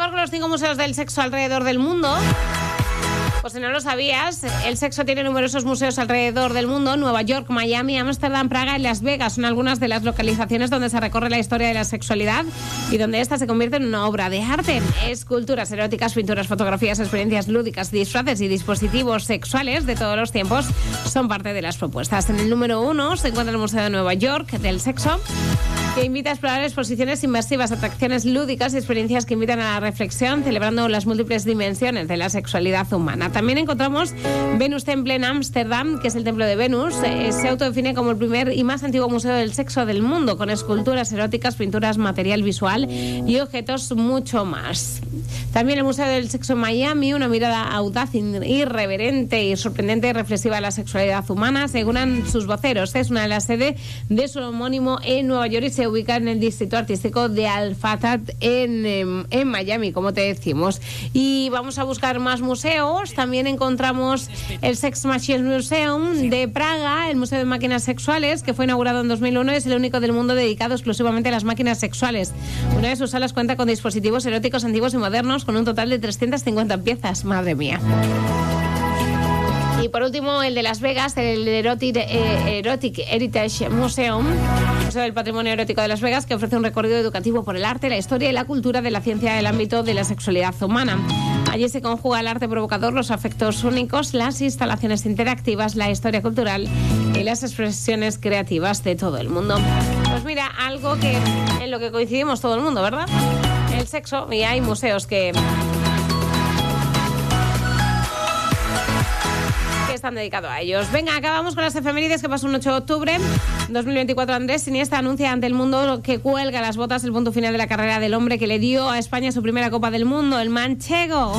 acabar con los 5 museos del sexo alrededor del mundo. Pues si no lo sabías, el sexo tiene numerosos museos alrededor del mundo. Nueva York, Miami, Ámsterdam, Praga y Las Vegas son algunas de las localizaciones donde se recorre la historia de la sexualidad y donde esta se convierte en una obra de arte. Esculturas eróticas, pinturas, fotografías, experiencias lúdicas, disfraces y dispositivos sexuales de todos los tiempos son parte de las propuestas. En el número 1 se encuentra el Museo de Nueva York del Sexo, que invita a explorar exposiciones inmersivas, atracciones lúdicas y experiencias que invitan a la reflexión, celebrando las múltiples dimensiones de la sexualidad humana. También encontramos Venus Temple en Ámsterdam, que es el templo de Venus. Se autodefine como el primer y más antiguo museo del sexo del mundo, con esculturas eróticas, pinturas, material visual y objetos mucho más. También el Museo del Sexo en Miami, una mirada audaz, irreverente y sorprendente y reflexiva a la sexualidad humana, según sus voceros. Es una de las sedes de su homónimo en Nueva York y se ubica en el distrito artístico de Al-Fatah en Miami, como te decimos. Y vamos a buscar más museos. También encontramos el Sex Machines Museum de Praga, el Museo de Máquinas Sexuales, que fue inaugurado en 2001 y es el único del mundo dedicado exclusivamente a las máquinas sexuales. Una de sus salas cuenta con dispositivos eróticos antiguos y modernos, con un total de 350 piezas. Madre mía. Y por último, el de Las Vegas, el Erotic Heritage Museum, Museo del Patrimonio Erótico de Las Vegas, que ofrece un recorrido educativo por el arte, la historia y la cultura de la ciencia del ámbito de la sexualidad humana. Allí se conjuga el arte provocador, los afectos únicos, las instalaciones interactivas, la historia cultural y las expresiones creativas de todo el mundo. Pues mira, algo que en lo que coincidimos todo el mundo, ¿verdad? El sexo, y hay museos que están dedicados a ellos. Venga, acabamos con las efemérides que pasó un 8 de octubre. 2024, Andrés Iniesta anuncia ante el mundo que cuelga las botas el punto final de la carrera del hombre que le dio a España su primera Copa del Mundo, el manchego.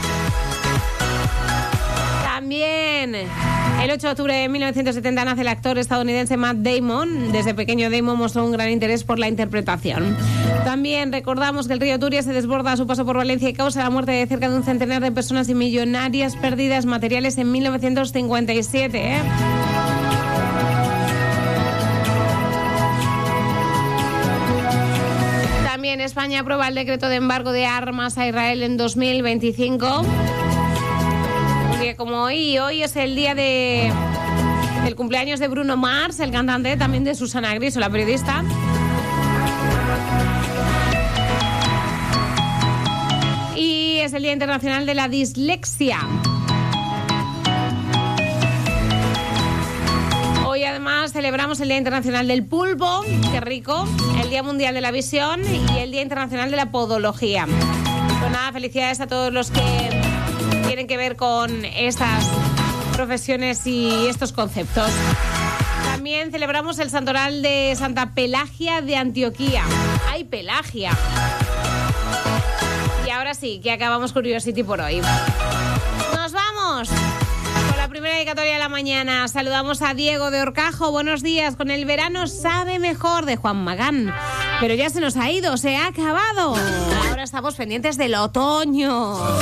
También el 8 de octubre de 1970 nace el actor estadounidense Matt Damon. Desde pequeño Damon mostró un gran interés por la interpretación. También recordamos que el río Turia se desborda a su paso por Valencia y causa la muerte de cerca de un centenar de personas y millonarias pérdidas materiales en 1957. También España aprueba el decreto de embargo de armas a Israel en 2025. Como hoy es el día del cumpleaños de Bruno Mars, el cantante, también de Susana Griso, la periodista. Y es el Día Internacional de la Dislexia. Hoy además celebramos el Día Internacional del Pulpo, qué rico, el Día Mundial de la Visión y el Día Internacional de la Podología. Pues nada, felicidades a todos los que tienen que ver con estas profesiones y estos conceptos. También celebramos el santoral de Santa Pelagia de Antioquía. ¡Ay, Pelagia! Y ahora sí, que acabamos Curiosity por hoy. ¡Nos vamos! Con la primera dedicatoria de la mañana. Saludamos a Diego de Horcajo. Buenos días. Con el verano sabe mejor, de Juan Magán. Pero ya se nos ha ido, se ha acabado. Ahora estamos pendientes del otoño.